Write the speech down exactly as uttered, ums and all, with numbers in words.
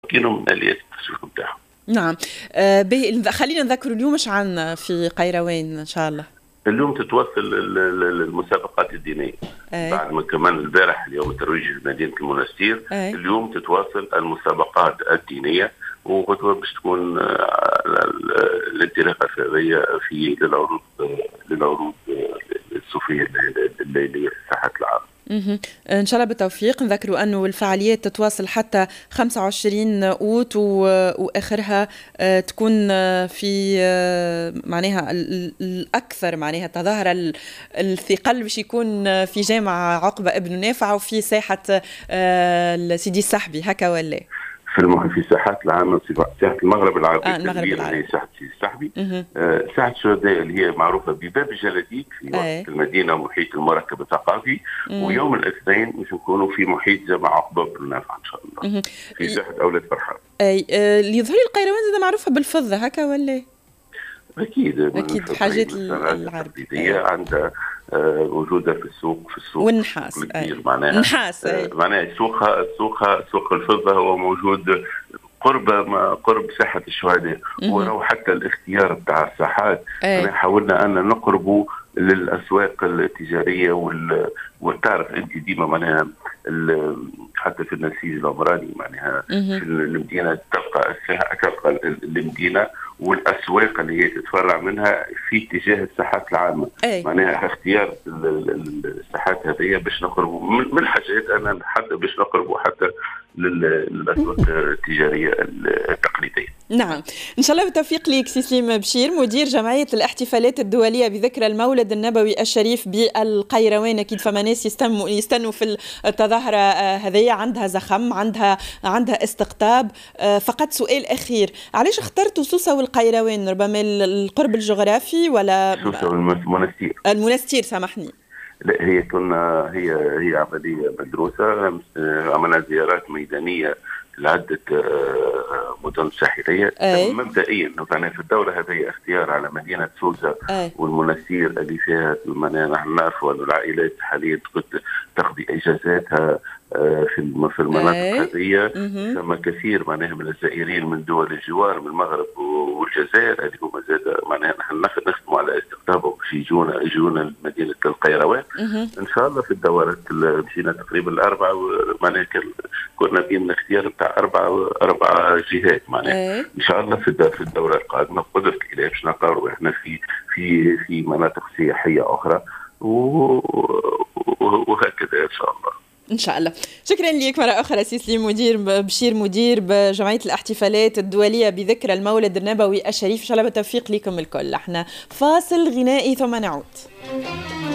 كانوا من آليات التسويق بتاعهم. نعم. آه خلينا نذكر اليوم ايش عندنا في قيروان ان شاء الله. اليوم تتواصل المسابقات الدينيه. أي. بعد ما كمان البارح اليوم الترويج لمدينه المنستير. أي. اليوم تتواصل المسابقات الدينيه وغدوه باش تكون الانطلاقه الفعليه في للعروض للعروض الصوفيه الليليه في الساحات العامه. ان شاء الله بالتوفيق. نذكروا انه الفعاليات تتواصل حتى خمسة وعشرين أوت واخرها تكون في معناها الاكثر معناها تظاهره الثقل باش يكون في جامع عقبه ابن نافع وفي ساحه سيدي السحبي هكا ولا في المح... في الساحات العامه ساحه المغرب العربي آه المغرب العربي هي ساحه سيدي السحبي. آه ساحه الشهداء اللي هي معروفه بباب الجلاديد في وسط المدينه محيط المركب الثقافي. ويوم الاثنين باش نكونوا في محيط جامع عقبه بن نافع ان شاء الله. مه. في ساحه اولاد فرحان. اي اللي يظهر لي القيروان زاد معروفه بالفضه هكا ولا؟ اكيد اكيد حاجات العربيه عندها آه موجوده في السوق في السوق والنحاس كبير معناها النحاس آه معناها سوقها سوقها سوق الفضه هو موجود قرب ما قرب ساحه الشهداء. ولو حتى الاختيار بتاع الساحات احنا حاولنا ان نقربوا للاسواق التجاريه وال وتعرف انت ديما معناها حتى في النسيج العمراني معناها في المدينه تبقى تبقى المدينه والاسواق اللي هي تتفرع منها في اتجاه الساحات العامه. أي. معناها اختيار الساحات هذه باش نقربوا من الحاجات انا حتى باش نقربوا حتى للاسواق التجاريه التقليديه. نعم ان شاء الله بالتوفيق لك سي سليم بشير مدير جمعيه الاحتفالات الدوليه بذكرى المولد النبوي الشريف بالقيروان. اكيد فما ناس يستنوا يستنوا في التظاهره هذه عندها زخم عندها عندها استقطاب. فقط سؤال اخير علاش اخترتوا سوسه والقيروان؟ ربما القرب الجغرافي ولا سوسه والمنستير؟ المنستير سامحني. لا هي كنا هي هي عمليه مدروسه. عملنا زيارات ميدانيه لعده مدن ساحليه. مبدئيا كان في الدوره هذه اختيار على مدينه سوسه والمنستير اللي فيها معناها نحن نعرفوا ان العائلات حاليا كنت تقضي اجازاتها في في المناطق هذه. ثم كثير معناها من الزائرين من دول الجوار من المغرب والجزائر اللي هما زاد معناها نحن نخدموا على استقطابهم باش يجونا يجونا مدينه القيروان. ان شاء الله في الدورات مشينا تقريبا الاربعه معناها كنا بين الاختيار بتاع اربعه اربعه جهات معناها. ان شاء الله في في الدوره القادمه بقدره الاله باش نقرروا احنا في في في مناطق سياحيه اخرى وهكذا ان شاء الله. ان شاء الله. شكرا لك مره اخرى سي سليم مدير بشير مدير بجمعيه الاحتفالات الدوليه بذكرى المولد النبوي الشريف. ان شاء الله بالتوفيق لكم الكل. احنا فاصل غنائي ثم نعود.